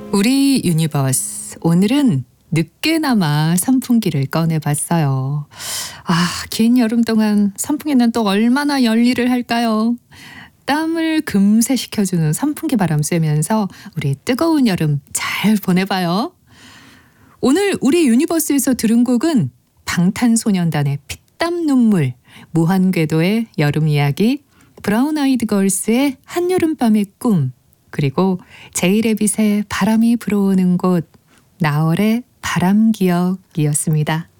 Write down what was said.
우리 유니버스 오늘은 늦게나마 선풍기를 꺼내봤어요. 긴 여름 동안 선풍기는 또 얼마나 열일을 할까요? 땀을 금세 식혀주는 선풍기 바람 쐬면서 우리 뜨거운 여름 잘 보내봐요. 오늘 우리 유니버스에서 들은 곡은 방탄소년단의 피땀 눈물, 무한궤도의 여름 이야기, 브라운 아이드 걸스의 한여름밤의 꿈, 그리고 제이레빗의 바람이 불어오는 곳, 나얼의 바람기억이었습니다.